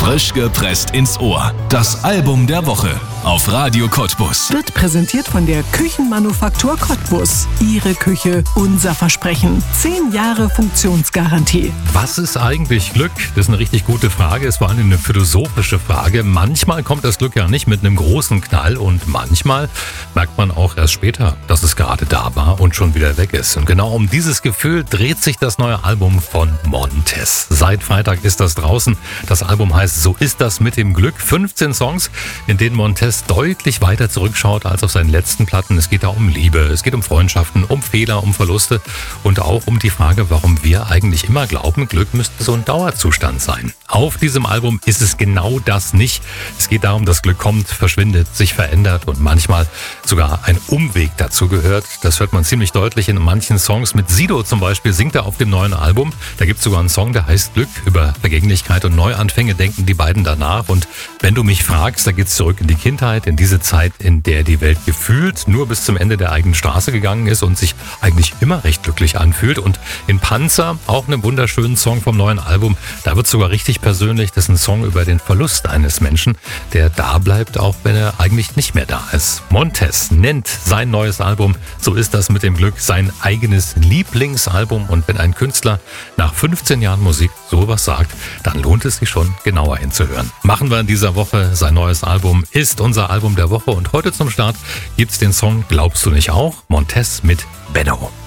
Frisch gepresst ins Ohr. Das Album der Woche auf Radio Cottbus. Wird präsentiert von der Küchenmanufaktur Cottbus. Ihre Küche, unser Versprechen. 10 Jahre Funktionsgarantie. Was ist eigentlich Glück? Das ist eine richtig gute Frage. Es war eine philosophische Frage. Manchmal kommt das Glück ja nicht mit einem großen Knall und manchmal merkt man auch erst später, dass es gerade da war und schon wieder weg ist. Und genau um dieses Gefühl dreht sich das neue Album von Montez. Seit Freitag ist das draußen. Das Album heißt So ist das mit dem Glück. 15 Songs, in denen Montez deutlich weiter zurückschaut als auf seinen letzten Platten. Es geht da um Liebe, es geht um Freundschaften, um Fehler, um Verluste und auch um die Frage, warum wir eigentlich immer glauben, Glück müsste so ein Dauerzustand sein. Auf diesem Album ist es genau das nicht. Es geht darum, dass Glück kommt, verschwindet, sich verändert und manchmal sogar ein Umweg dazu gehört. Das hört man ziemlich deutlich in manchen Songs. Mit Sido zum Beispiel singt er auf dem neuen Album. Da gibt es sogar einen Song, der heißt Glück. Über Vergänglichkeit und Neuanfänge denken die beiden danach. Und wenn du mich fragst, da geht's zurück in die Kindheit, in diese Zeit, in der die Welt gefühlt nur bis zum Ende der eigenen Straße gegangen ist und sich eigentlich immer recht glücklich anfühlt. Und in Panzer, auch einen wunderschönen Song vom neuen Album, da wird sogar richtig persönlich. Das ist ein Song über den Verlust eines Menschen, der da bleibt, auch wenn er eigentlich nicht mehr da ist. Montez nennt sein neues Album So ist das mit dem Glück sein eigenes Lieblingsalbum. Und wenn ein Künstler nach 15 Jahren Musik sowas sagt, dann lohnt es sich schon, genauer hinzuhören. Machen wir in dieser Woche. Sein neues Album ist unser Album der Woche und heute zum Start gibt's den Song Glaubst du nicht auch? Montez mit Benno.